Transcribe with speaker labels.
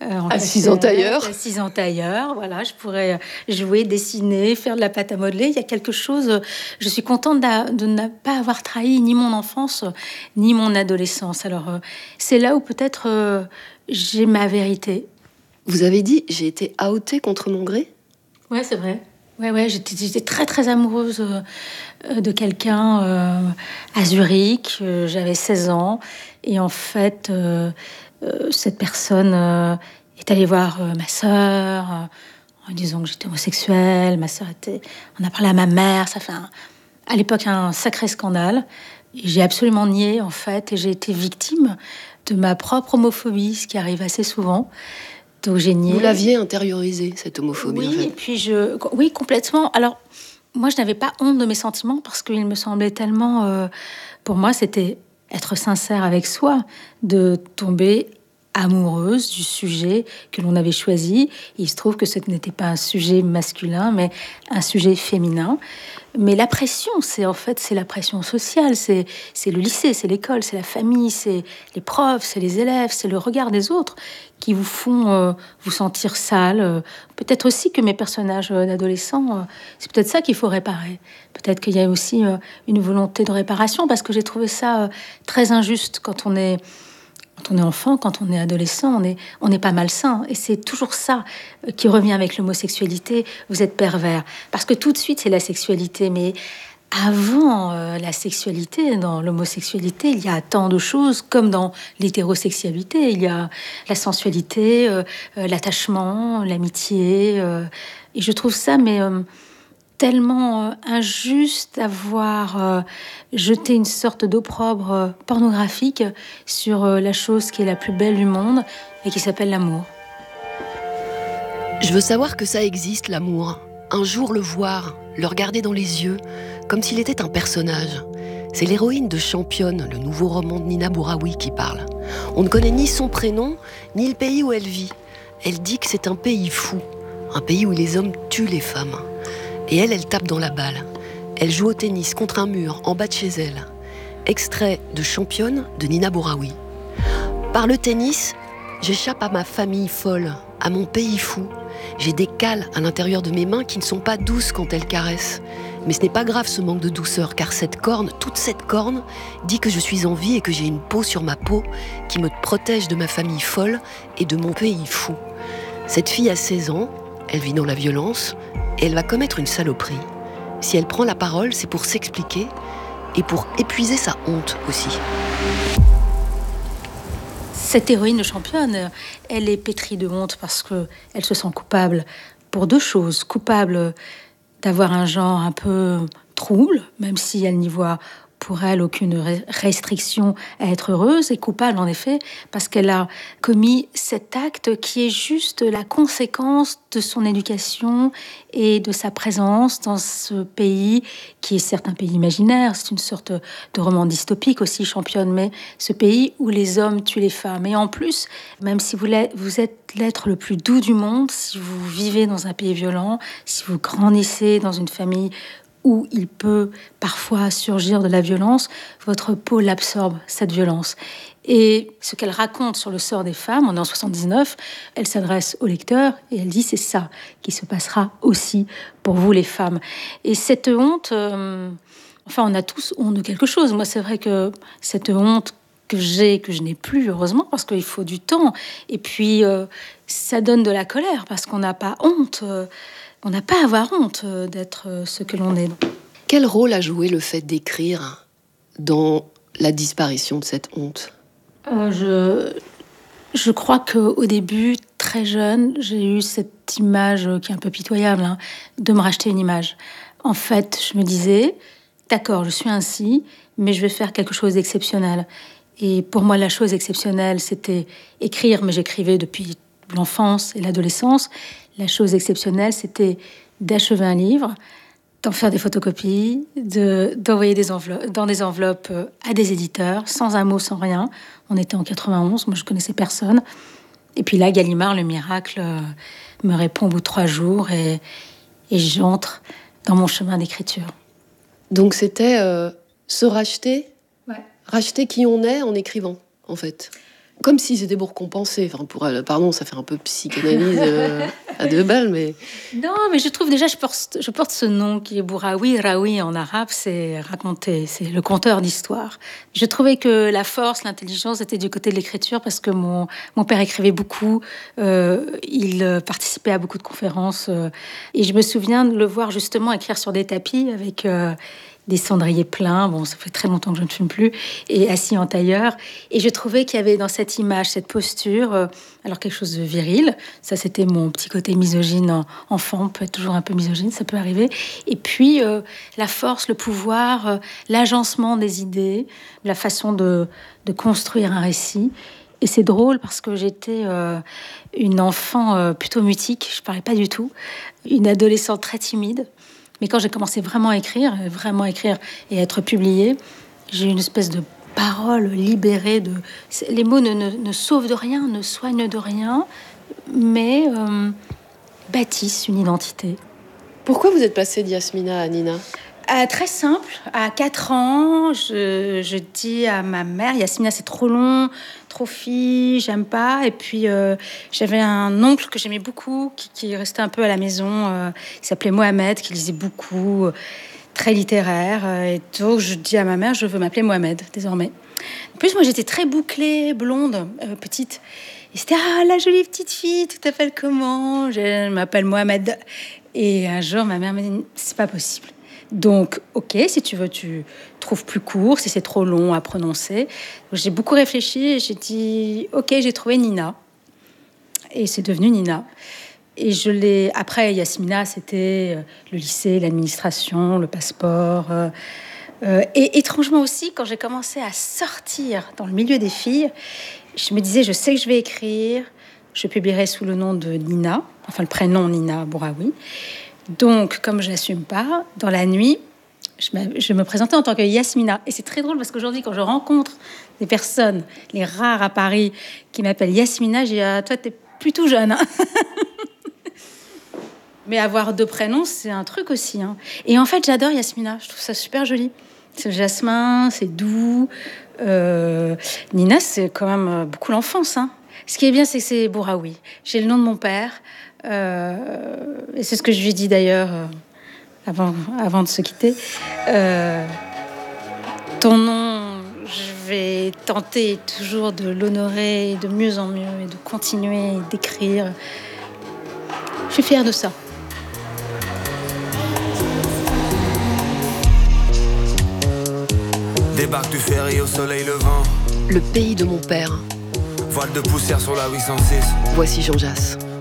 Speaker 1: Assise en tailleur.
Speaker 2: Assise en tailleur, voilà, je pourrais jouer, dessiner, faire de la pâte à modeler. Il y a quelque chose, je suis contente de ne pas avoir trahi ni mon enfance, ni mon adolescence. Alors, c'est là où peut-être j'ai ma vérité.
Speaker 1: Vous avez dit, j'ai été outée contre mon gré ?
Speaker 2: Ouais, c'est vrai. Ouais, j'étais très, très amoureuse de quelqu'un à Zurich. J'avais 16 ans. Et en fait, cette personne est allée voir ma sœur en disant que j'étais homosexuelle. Ma sœur on a parlé à ma mère. Ça fait à l'époque un sacré scandale. Et j'ai absolument nié, en fait. Et j'ai été victime de ma propre homophobie, ce qui arrive assez souvent. Donc j'ai nié.
Speaker 1: Vous l'aviez intériorisée, cette homophobie,
Speaker 2: oui,
Speaker 1: en fait.
Speaker 2: Et puis oui, complètement. Alors, moi, je n'avais pas honte de mes sentiments parce qu'il me semblait tellement... pour moi, c'était être sincère avec soi, de tomber amoureuse du sujet que l'on avait choisi. Et il se trouve que ce n'était pas un sujet masculin, mais un sujet féminin. Mais la pression, c'est la pression sociale. C'est le lycée, c'est l'école, c'est la famille, c'est les profs, c'est les élèves, c'est le regard des autres qui vous font vous sentir sale. Peut-être aussi que mes personnages d'adolescents, c'est peut-être ça qu'il faut réparer. Peut-être qu'il y a aussi une volonté de réparation, parce que j'ai trouvé ça très injuste quand on est enfant, quand on est adolescent, on n'est pas malsain. Et c'est toujours ça qui revient avec l'homosexualité. Vous êtes pervers. Parce que tout de suite, c'est la sexualité. Mais avant la sexualité, dans l'homosexualité, il y a tant de choses, comme dans l'hétérosexualité. Il y a la sensualité, l'attachement, l'amitié. Et je trouve ça, tellement injuste d'avoir jeté une sorte d'opprobre pornographique sur la chose qui est la plus belle du monde et qui s'appelle l'amour.
Speaker 1: Je veux savoir que ça existe, l'amour. Un jour le voir, le regarder dans les yeux, comme s'il était un personnage. C'est l'héroïne de Championne, le nouveau roman de Nina Bouraoui, qui parle. On ne connaît ni son prénom, ni le pays où elle vit. Elle dit que c'est un pays fou, un pays où les hommes tuent les femmes. Et elle tape dans la balle. Elle joue au tennis contre un mur, en bas de chez elle. Extrait de Championne de Nina Bouraoui. Par le tennis, j'échappe à ma famille folle, à mon pays fou. J'ai des cales à l'intérieur de mes mains qui ne sont pas douces quand elles caressent. Mais ce n'est pas grave, ce manque de douceur, car cette corne, toute cette corne, dit que je suis en vie et que j'ai une peau sur ma peau qui me protège de ma famille folle et de mon pays fou. Cette fille a 16 ans, elle vit dans la violence, et elle va commettre une saloperie. Si elle prend la parole, c'est pour s'expliquer et pour épuiser sa honte aussi.
Speaker 2: Cette héroïne de Championne, elle est pétrie de honte parce qu'elle se sent coupable pour deux choses. Coupable d'avoir un genre un peu trouble, même si elle n'y voit pour elle aucune restriction à être heureuse, et coupable en effet parce qu'elle a commis cet acte qui est juste la conséquence de son éducation et de sa présence dans ce pays qui est certes un pays imaginaire, c'est une sorte de roman dystopique aussi, Championne, mais ce pays où les hommes tuent les femmes. Et en plus, même si vous êtes l'être le plus doux du monde, si vous vivez dans un pays violent, si vous grandissez dans une famille où il peut parfois surgir de la violence, votre peau l'absorbe, cette violence. Et ce qu'elle raconte sur le sort des femmes, on est en 79, elle s'adresse au lecteur et elle dit c'est ça qui se passera aussi pour vous les femmes. Et cette honte, on a tous honte de quelque chose. Moi, c'est vrai que cette honte que je n'ai plus, heureusement, parce qu'il faut du temps. Et puis, ça donne de la colère, parce qu'on n'a pas honte. On n'a pas à avoir honte d'être ce que l'on est.
Speaker 1: Quel rôle a joué le fait d'écrire dans la disparition de cette honte ?
Speaker 2: Je crois qu'au début, très jeune, j'ai eu cette image qui est un peu pitoyable, de me racheter une image. En fait, je me disais, d'accord, je suis ainsi, mais je vais faire quelque chose d'exceptionnel. Et pour moi, la chose exceptionnelle, c'était écrire, mais j'écrivais depuis l'enfance et l'adolescence. La chose exceptionnelle, c'était d'achever un livre, d'en faire des photocopies, d'envoyer dans des enveloppes à des éditeurs, sans un mot, sans rien. On était en 91, moi je connaissais personne. Et puis là, Gallimard, le miracle, me répond au bout de 3 jours et j'entre dans mon chemin d'écriture.
Speaker 1: Donc c'était se racheter,
Speaker 2: ouais.
Speaker 1: Racheter qui on est en écrivant, en fait. Comme si c'était pour compenser. Enfin, pardon, ça fait un peu psychanalyse à 2 balles, mais...
Speaker 2: Non, mais je trouve déjà, je porte ce nom qui est Bouraoui. Raoui en arabe, c'est raconter, c'est le conteur d'histoire. Je trouvais que la force, l'intelligence était du côté de l'écriture parce que mon père écrivait beaucoup, il participait à beaucoup de conférences et je me souviens de le voir justement écrire sur des tapis avec... des cendriers pleins, bon, ça fait très longtemps que je ne fume plus, et assis en tailleur. Et je trouvais qu'il y avait dans cette image, cette posture, alors quelque chose de viril. Ça, c'était mon petit côté misogyne enfant, peut être toujours un peu misogyne, ça peut arriver. Et puis, la force, le pouvoir, l'agencement des idées, la façon de construire un récit. Et c'est drôle parce que j'étais une enfant plutôt mutique, je parlais pas du tout, une adolescente très timide. Mais quand j'ai commencé vraiment à écrire et à être publiée, j'ai eu une espèce de parole libérée. Les mots ne sauvent de rien, ne soignent de rien, mais bâtissent une identité.
Speaker 1: Pourquoi vous êtes passée d'Yasmina à Nina ?
Speaker 2: Très simple. À 4 ans, je dis à ma mère, Yasmina, c'est trop long, trop fille, j'aime pas. Et puis, j'avais un oncle que j'aimais beaucoup, qui restait un peu à la maison, qui s'appelait Mohamed, qui lisait beaucoup, très littéraire. Et donc, je dis à ma mère, je veux m'appeler Mohamed, désormais. En plus, moi, j'étais très bouclée, blonde, petite. Et c'était, la jolie petite fille, tu t'appelles comment ? Je m'appelle Mohamed. Et un jour, ma mère m'a dit, c'est pas possible. Donc, ok, si tu veux, tu trouves plus court, si c'est trop long à prononcer. Donc, j'ai beaucoup réfléchi et j'ai dit, ok, j'ai trouvé Nina. Et c'est devenu Nina. Et après, Yasmina, c'était le lycée, l'administration, le passeport. Et étrangement aussi, quand j'ai commencé à sortir dans le milieu des filles, je me disais, je sais que je vais écrire, je publierai sous le nom de Nina, enfin le prénom Nina Bouraoui. Donc, comme je n'assume pas, dans la nuit, je me présentais en tant que Yasmina. Et c'est très drôle parce qu'aujourd'hui, quand je rencontre des personnes, les rares à Paris, qui m'appellent Yasmina, j'ai dit, toi, t'es plutôt jeune. Hein. Mais avoir 2 prénoms, c'est un truc aussi. Hein. Et en fait, j'adore Yasmina. Je trouve ça super joli. C'est le jasmin, c'est doux. Nina, c'est quand même beaucoup l'enfance. Hein. Ce qui est bien, c'est que c'est Bouraoui. J'ai le nom de mon père. Et c'est ce que je lui ai dit d'ailleurs avant de se quitter. Ton nom, je vais tenter toujours de l'honorer de mieux en mieux et de continuer d'écrire. Je suis fière de ça.
Speaker 3: Débarque du ferry au soleil levant.
Speaker 1: Le pays de mon père.
Speaker 3: Voile de poussière sur la 806.
Speaker 1: Voici Jean Jass.